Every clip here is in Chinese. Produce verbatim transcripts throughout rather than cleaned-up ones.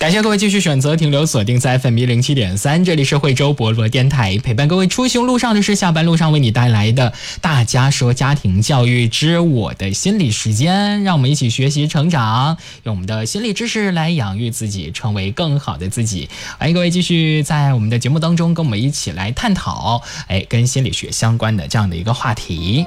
感谢各位继续选择停留锁定在 F M 一零七点三，这里是惠州博罗电台，陪伴各位出行路上的是下班路上为你带来的大家说家庭教育之我的心理时间，让我们一起学习成长，用我们的心理知识来养育自己，成为更好的自己。欢迎各位继续在我们的节目当中跟我们一起来探讨哎，跟心理学相关的这样的一个话题。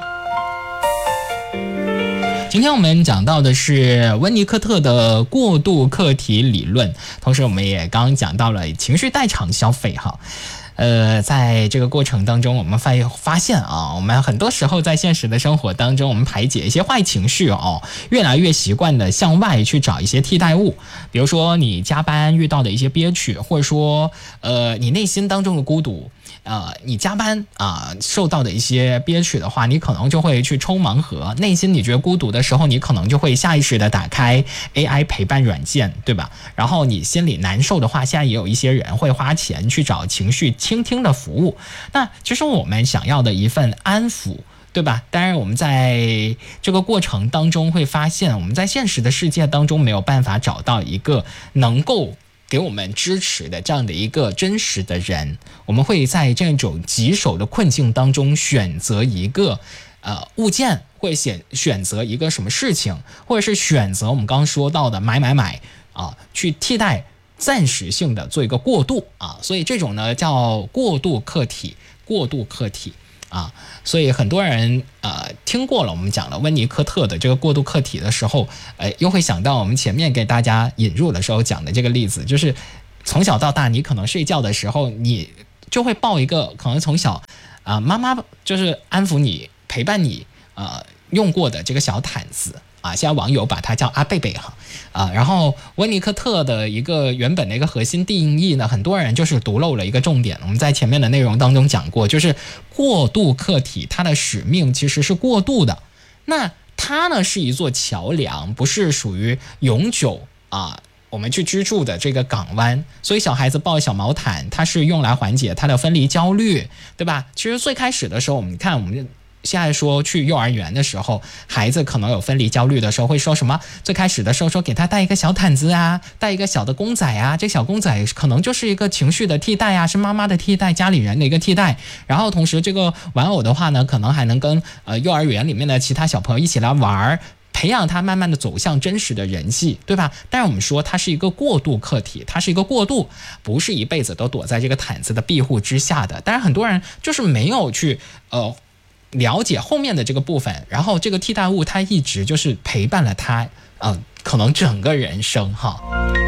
今天我们讲到的是温尼科特的过度课题理论，同时我们也刚刚讲到了情绪代偿消费哈。呃，在这个过程当中，我们发发现啊，我们很多时候在现实的生活当中，我们排解一些坏情绪哦，越来越习惯的向外去找一些替代物，比如说你加班遇到的一些憋屈，或者说呃你内心当中的孤独。呃，你加班啊、呃，受到的一些憋屈的话，你可能就会去抽盲盒。内心你觉得孤独的时候，你可能就会下意识的打开 A I 陪伴软件，对吧？然后你心里难受的话，现在也有一些人会花钱去找情绪倾听的服务。那其实我们想要的一份安抚，对吧？当然我们在这个过程当中会发现，我们在现实的世界当中没有办法找到一个能够给我们支持的这样的一个真实的人，我们会在这种棘手的困境当中选择一个呃物件，会选选择一个什么事情，或者是选择我们刚刚说到的买买买啊，去替代暂时性的做一个过渡啊，所以这种呢叫过渡客体，过渡客体。啊，所以很多人呃听过了我们讲了温尼科特的这个过渡客体的时候，呃又会想到我们前面给大家引入的时候讲的这个例子，就是从小到大，你可能睡觉的时候，你就会抱一个可能从小啊、呃、妈妈就是安抚你、陪伴你呃用过的这个小毯子。啊，现在网友把它叫阿贝贝哈，啊，然后温尼科特的一个原本的一个核心定义呢，很多人就是读漏了一个重点。我们在前面的内容当中讲过，就是过渡客体它的使命其实是过渡的，那它呢是一座桥梁，不是属于永久啊我们去居住的这个港湾。所以小孩子抱小毛毯，它是用来缓解他的分离焦虑，对吧？其实最开始的时候，我们看我们现在说去幼儿园的时候，孩子可能有分离焦虑的时候，会说什么？最开始的时候说给他带一个小毯子啊，带一个小的公仔啊，这小公仔可能就是一个情绪的替代啊，是妈妈的替代，家里人的一个替代。然后同时这个玩偶的话呢，可能还能跟呃幼儿园里面的其他小朋友一起来玩，培养他慢慢的走向真实的人际，对吧？但是我们说它是一个过渡客体，它是一个过渡，不是一辈子都躲在这个毯子的庇护之下的。但是很多人就是没有去呃了解后面的这个部分，然后这个替代物它一直就是陪伴了他呃可能整个人生哈。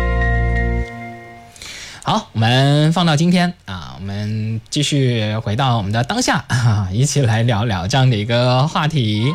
好，我们放到今天啊，我们继续回到我们的当下啊，一起来聊聊这样的一个话题。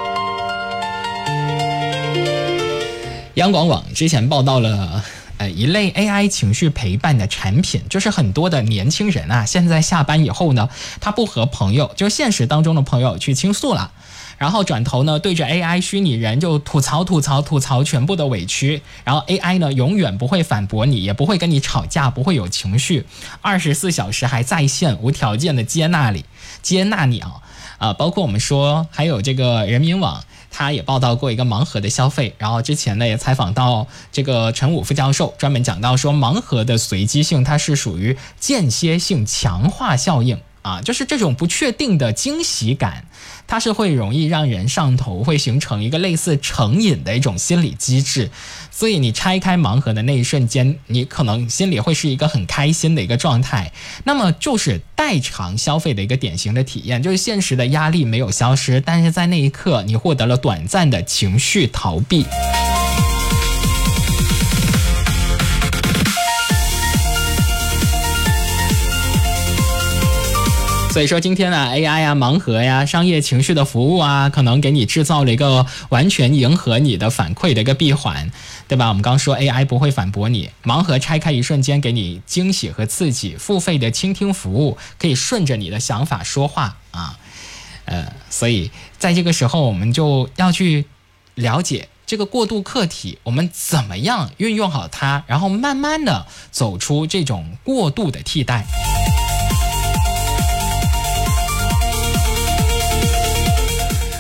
央广网之前报道了呃，一类 A I 情绪陪伴的产品，就是很多的年轻人啊，现在下班以后呢，他不和朋友，就是现实当中的朋友去倾诉了，然后转头呢，对着 A I 虚拟人就吐槽吐槽吐槽全部的委屈，然后 A I 呢永远不会反驳你，也不会跟你吵架，不会有情绪，二十四小时还在线，无条件的接纳你，接纳你啊，啊，包括我们说还有这个人民网。他也报道过一个盲盒的消费，然后之前呢也采访到这个陈武副教授，专门讲到说盲盒的随机性它是属于间歇性强化效应啊，就是这种不确定的惊喜感，它是会容易让人上头，会形成一个类似成瘾的一种心理机制。所以你拆开盲盒的那一瞬间，你可能心里会是一个很开心的一个状态，那么就是代偿消费的一个典型的体验，就是现实的压力没有消失，但是在那一刻你获得了短暂的情绪逃避。所以说今天呢 A I 啊、盲盒呀、商业情绪的服务啊，可能给你制造了一个完全迎合你的反馈的一个闭环，对吧？我们刚说 A I 不会反驳你，盲盒拆开一瞬间给你惊喜和刺激，付费的倾听服务可以顺着你的想法说话啊，呃，所以在这个时候我们就要去了解这个过渡客体，我们怎么样运用好它，然后慢慢的走出这种过度的替代。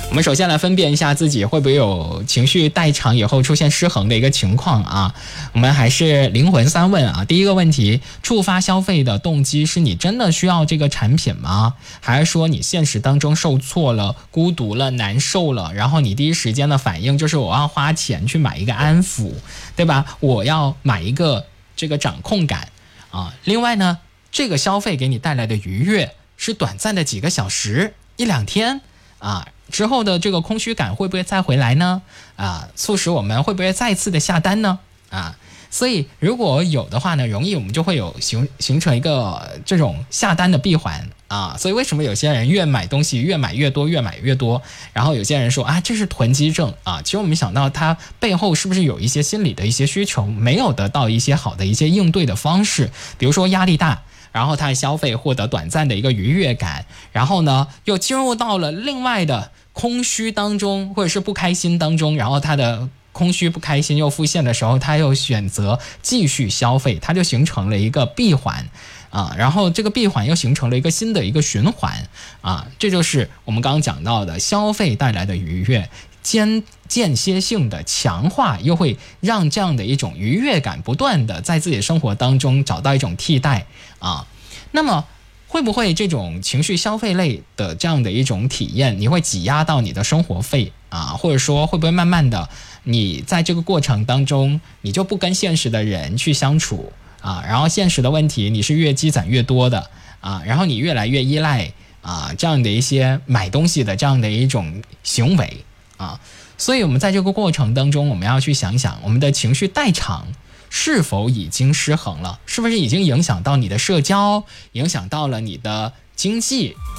我们首先来分辨一下自己会不会有情绪代偿以后出现失衡的一个情况啊。我们还是灵魂三问啊。第一个问题，触发消费的动机是你真的需要这个产品吗？还是说你现实当中受挫了、孤独了、难受了，然后你第一时间的反应就是我要花钱去买一个安抚，对吧？我要买一个这个掌控感啊。另外呢，这个消费给你带来的愉悦是短暂的几个小时、一两天啊。之后的这个空虚感会不会再回来呢？啊，促使我们会不会再次的下单呢？啊，所以如果有的话呢，容易我们就会有形形成一个这种下单的闭环啊。所以为什么有些人越买东西越买越多，越买越多，然后有些人说啊这是囤积症啊，其实我们想到他背后是不是有一些心理的一些需求，没有得到一些好的一些应对的方式，比如说压力大。然后他的消费获得短暂的一个愉悦感，然后呢又进入到了另外的空虚当中，或者是不开心当中，然后他的空虚不开心又复现的时候，他又选择继续消费，他就形成了一个闭环啊，然后这个闭环又形成了一个新的一个循环啊，这就是我们刚刚讲到的消费带来的愉悦。间间歇性的强化又会让这样的一种愉悦感不断的在自己的生活当中找到一种替代啊。那么会不会这种情绪消费类的这样的一种体验，你会挤压到你的生活费啊？或者说会不会慢慢的你在这个过程当中你就不跟现实的人去相处啊？然后现实的问题你是越积攒越多的啊，然后你越来越依赖啊这样的一些买东西的这样的一种行为啊，所以我们在这个过程当中，我们要去想想我们的情绪代偿是否已经失衡了，是不是已经影响到你的社交，影响到了你的经济。